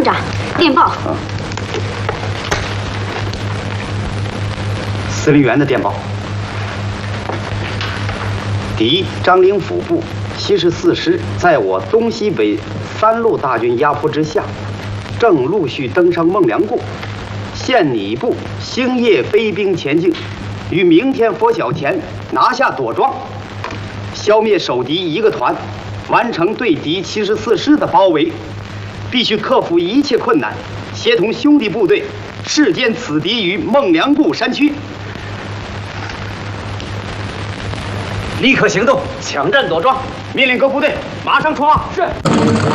长，电报。 司令员的电报。敌张灵甫部74师在我东西北3路大军压迫之下，正陆续登上孟良崮。现拟部星夜飞兵前进，于明天拂晓前拿下朵庄，消灭守敌1个团，完成对敌74师的包围。必须克服一切困难，协同兄弟部队，誓歼此敌于孟良崮山区。立刻行动，抢占朵庄！命令各部队马上出发。是。